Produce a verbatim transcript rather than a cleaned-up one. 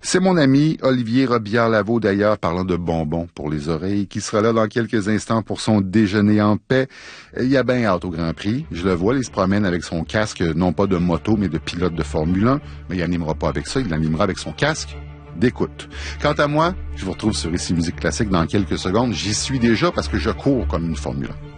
C'est mon ami Olivier Robillard-Lavaux, d'ailleurs, parlant de bonbons pour les oreilles, qui sera là dans quelques instants pour son déjeuner en paix. Il a bien hâte au Grand Prix. Je le vois, il se promène avec son casque, non pas de moto, mais de pilote de Formule un. Mais il n'animera pas avec ça, il l'animera avec son casque d'écoute. Quant à moi, je vous retrouve sur Ici Musique Classique dans quelques secondes. J'y suis déjà parce que je cours comme une Formule un.